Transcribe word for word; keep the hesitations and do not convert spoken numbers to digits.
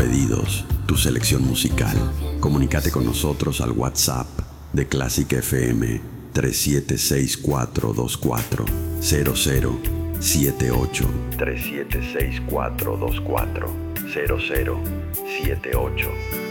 pedidos, tu selección musical. Comunícate con nosotros al WhatsApp de Classic F M tres siete seis cuatro dos cuatro cero cero siete ocho. tres siete seis cuatro dos cuatro cero cero siete ocho.